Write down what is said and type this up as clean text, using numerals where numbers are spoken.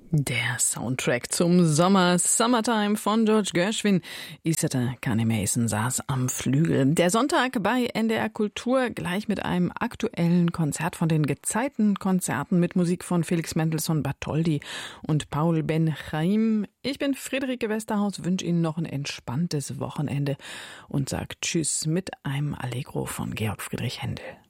Der Soundtrack zum Sommer, Summertime von George Gershwin. Isata Kane Mason saß am Flügel. Der Sonntag bei NDR Kultur gleich mit einem aktuellen Konzert von den Gezeitenkonzerten mit Musik von Felix Mendelssohn Bartholdy und Paul Ben-Chaim. Ich bin Friederike Westerhaus, wünsche Ihnen noch ein entspanntes Wochenende und sage Tschüss mit einem Allegro von Georg Friedrich Händel.